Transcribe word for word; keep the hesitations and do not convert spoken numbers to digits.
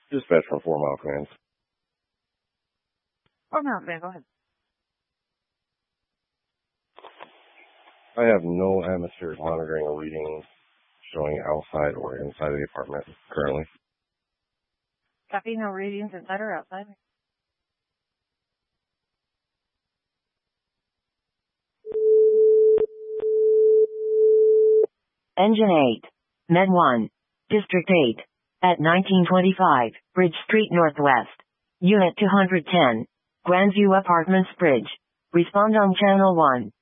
Dispatch from Four Mile Command. Four Mile Command, go ahead. I have no atmospheric monitoring or reading showing outside or inside of the apartment currently. Copy, no readings inside or outside. Engine eight. Med one. District eight. At nineteen twenty-five, Bridge Street Northwest. Unit two hundred ten. Grandview Apartments Bridge. Respond on Channel one.